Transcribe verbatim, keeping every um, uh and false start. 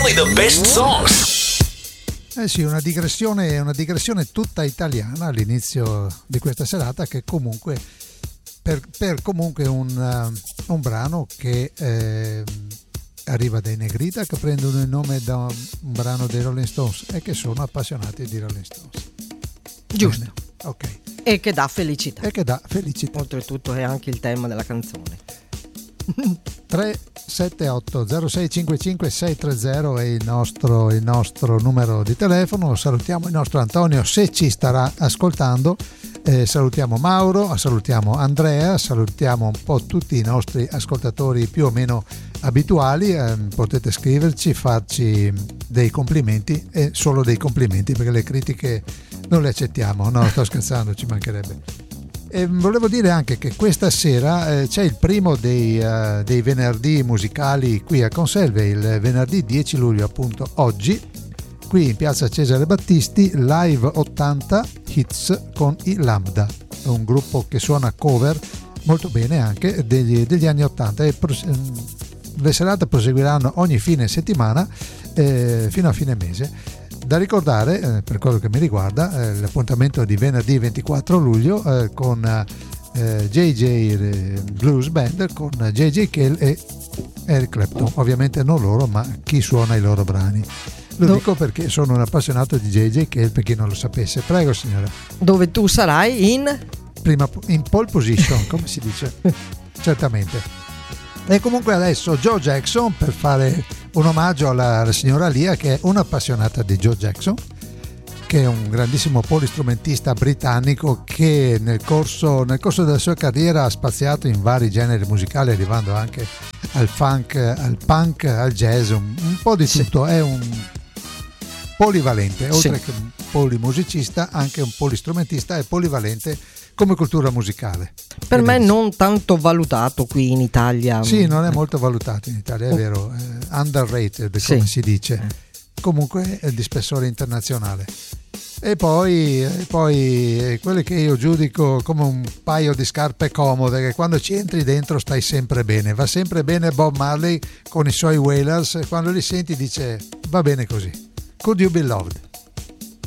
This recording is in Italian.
only the best songs. Eh sì, una digressione, una digressione tutta italiana all'inizio di questa serata, che comunque per, per comunque un, uh, un brano che eh, arriva dai Negrita, che prendono il nome da un, un brano dei Rolling Stones e che sono appassionati di Rolling Stones. Giusto. Bene, ok. E che dà felicità. E che dà felicità. Oltretutto è anche il tema della canzone. tre sette otto zero sei cinque cinque sei tre zero è il nostro, il nostro numero di telefono. Salutiamo il nostro Antonio se ci starà ascoltando, eh, salutiamo Mauro, salutiamo Andrea, salutiamo un po' tutti i nostri ascoltatori più o meno abituali. Eh, potete scriverci, farci dei complimenti, e solo dei complimenti, perché le critiche non le accettiamo. No, sto scherzando, ci mancherebbe. E volevo dire anche che questa sera eh, c'è il primo dei, uh, dei venerdì musicali qui a Conselve, il venerdì dieci luglio, appunto oggi, qui in piazza Cesare Battisti, live ottanta hits con i Lambda, un gruppo che suona cover molto bene anche degli, degli anni ottanta, e pros- le serate proseguiranno ogni fine settimana eh, fino a fine mese. Da ricordare, eh, per quello che mi riguarda, eh, l'appuntamento di venerdì ventiquattro luglio eh, con eh, J J Blues Band, con J J Cale e Eric Clapton. Ovviamente non loro, ma chi suona i loro brani. Lo Do- dico perché sono un appassionato di J J Cale, per chi non lo sapesse. Prego, signora. Dove tu sarai in? Prima, in pole position, come si dice. Certamente. E comunque adesso Joe Jackson, per fare un omaggio alla, alla signora Lia, che è un'appassionata di Joe Jackson, che è un grandissimo polistrumentista britannico che nel corso, nel corso della sua carriera ha spaziato in vari generi musicali, arrivando anche al funk, al punk, al jazz, un, un po' di tutto. Sì. È un polivalente, oltre sì. che un polimusicista, anche un polistrumentista, è polivalente come cultura musicale. Per me non tanto valutato qui in Italia. Sì, non è molto valutato in Italia, è vero, eh, underrated, come sì. si dice. Comunque è di spessore internazionale. E poi, e poi quelle che io giudico come un paio di scarpe comode, che quando ci entri dentro stai sempre bene. Va sempre bene Bob Marley con i suoi Wailers, e quando li senti dice va bene così. Could You Be Loved?